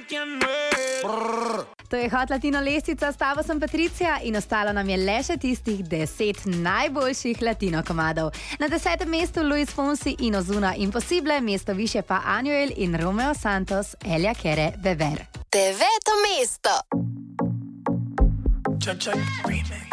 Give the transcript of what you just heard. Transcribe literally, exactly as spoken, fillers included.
To je Hot Latino lestvica, s tabo sem Patricija in ostalo nam je le še tistih deset najboljših latino komadov. Na desetem mestu Luis Fonsi in Ozuna Impossible, mesto više pa Anuel in Romeo Santos, Elia Kere, Beber. Deveto mesto. Check, check, remix.